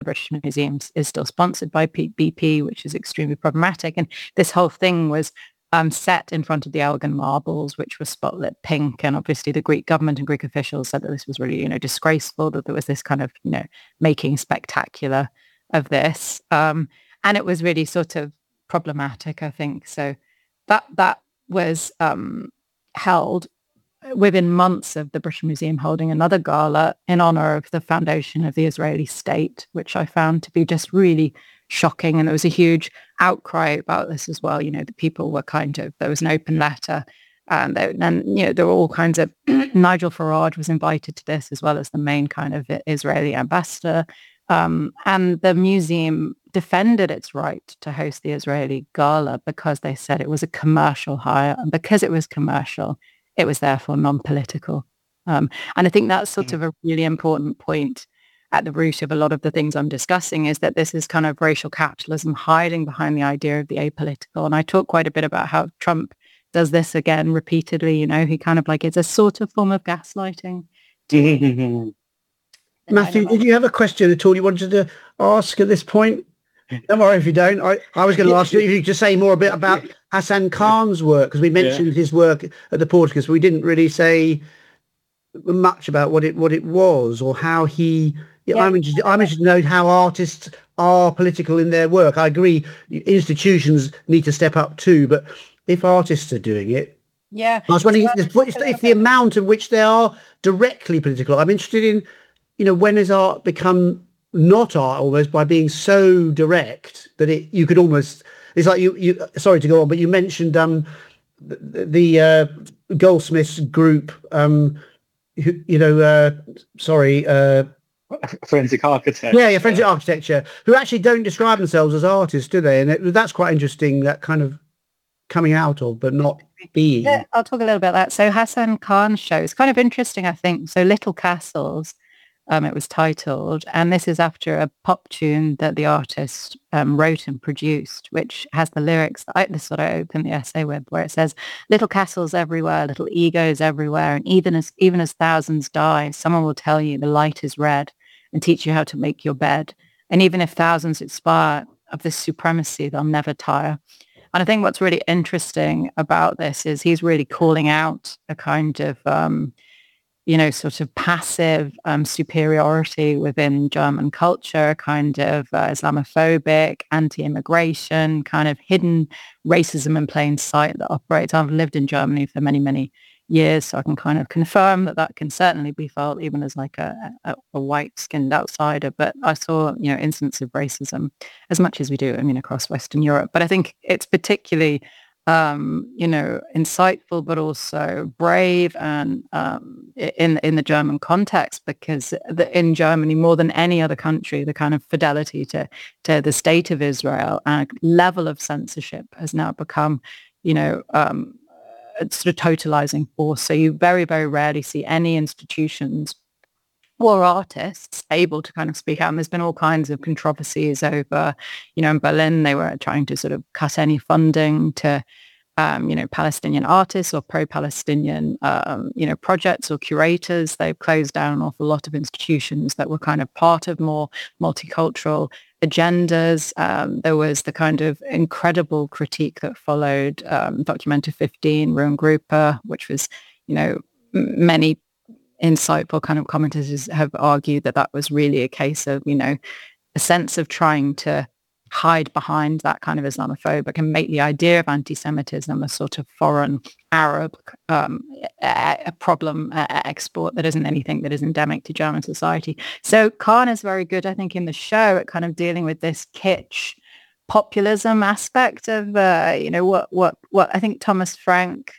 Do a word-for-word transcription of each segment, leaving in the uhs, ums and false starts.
British Museum is still sponsored by B P, which is extremely problematic. And this whole thing was um, set in front of the Elgin Marbles, which was spotlit pink. And obviously the Greek government and Greek officials said that this was really, you know, disgraceful, that there was this kind of, you know, making spectacular of this. Um, and it was really sort of problematic, I think. So that that was um, held within months of the British Museum holding another gala in honor of the foundation of the Israeli state, which I found to be just really shocking. And there was a huge outcry about this as well. You know, the people were kind of, there was an open letter, and then, you know, there were all kinds of, Nigel Farage was invited to this, as well as the main kind of Israeli ambassador. Um, and the museum defended its right to host the Israeli gala because they said it was a commercial hire, and because it was commercial, it was therefore non-political. Um, and I think that's sort of a really important point at the root of a lot of the things I'm discussing, is that this is kind of racial capitalism hiding behind the idea of the apolitical. And I talk quite a bit about how Trump does this again repeatedly. You know, he kind of like, it's a sort of form of gaslighting. Matthew, did you have a question at all you wanted to ask at this point? Don't worry if you don't. I, I was going to ask you if you could just say more a bit about Hassan Khan's work, because we mentioned yeah. his work at the Porticus. We didn't really say much about what it what it was or how he. Yeah, yeah. I'm interested. I'm interested to know how artists are political in their work. I agree, institutions need to step up too, but if artists are doing it, yeah, I was wondering if, if, if the amount of which they are directly political. I'm interested in, you know, when has art become not art almost by being so direct that it you could almost, it's like you you sorry to go on, but you mentioned um the, the uh Goldsmiths group, um who, you know uh sorry uh forensic architecture yeah yeah forensic architecture, who actually don't describe themselves as artists, do they? And it, that's quite interesting, that kind of coming out of but not being. Yeah, I'll talk a little about that. So Hassan Khan's show is kind of interesting, I think. So Little Castles, Um, it was titled, and this is after a pop tune that the artist um, wrote and produced, which has the lyrics that I, this is what I open the essay with, where it says, "Little castles everywhere, little egos everywhere, and even as even as thousands die, someone will tell you the light is red and teach you how to make your bed. And even if thousands expire of this supremacy, they'll never tire." And I think what's really interesting about this is he's really calling out a kind of um, you know, sort of passive um, superiority within German culture, kind of uh, Islamophobic, anti-immigration, kind of hidden racism in plain sight that operates. I've lived in Germany for many, many years, so I can kind of confirm that that can certainly be felt even as like a, a, a white-skinned outsider. But I saw, you know, instances of racism as much as we do, I mean, across Western Europe. But I think it's particularly um, you know, insightful, but also brave, and um, in in the German context, because the, in Germany, more than any other country, the kind of fidelity to to the state of Israel and level of censorship has now become, you know, um, a sort of totalizing force. So you very, very rarely see any institutions or artists able to kind of speak out. And there's been all kinds of controversies over, you know, in Berlin, they were trying to sort of cut any funding to, um, you know, Palestinian artists or pro-Palestinian, um, you know, projects or curators. They've closed down an awful lot of institutions that were kind of part of more multicultural agendas. Um, there was the kind of incredible critique that followed um, Documenta fifteen, Ruan Gruppe, which was, you know, m- many insightful kind of commentators have argued that that was really a case of, you know, a sense of trying to hide behind that kind of Islamophobic and make the idea of anti-Semitism a sort of foreign Arab um, a, a problem a export that isn't anything that is endemic to German society. So Khan is very good, I think, in the show at kind of dealing with this kitsch populism aspect of, uh, you know, what, what, what I think Thomas Frank,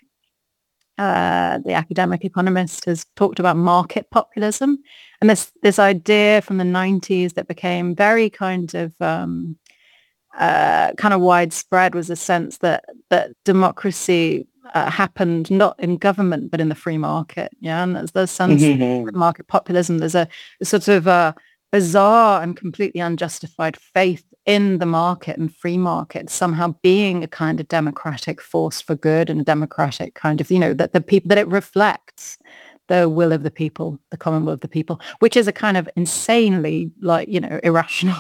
Uh, the academic economist, has talked about market populism, and this this idea from the nineties that became very kind of um, uh, kind of widespread was a sense that that democracy uh, happened not in government but in the free market. Yeah, and there's the sense mm-hmm. of market populism. There's a, a sort of a bizarre and completely unjustified faith in the market and free market somehow being a kind of democratic force for good and a democratic kind of, you know, that the people that it reflects the will of the people, the common will of the people, which is a kind of insanely, like, you know, irrational